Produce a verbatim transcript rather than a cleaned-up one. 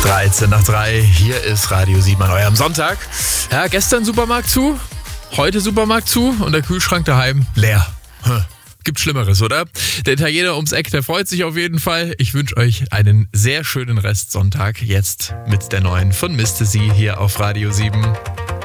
dreizehn nach drei, hier ist Radio sieben an eurem Sonntag. Ja, gestern Supermarkt zu, heute Supermarkt zu und der Kühlschrank daheim leer. Hm. Gibt Schlimmeres, oder? Der Italiener ums Eck, der freut sich auf jeden Fall. Ich wünsche euch einen sehr schönen Restsonntag jetzt mit der neuen von Misty hier auf Radio sieben.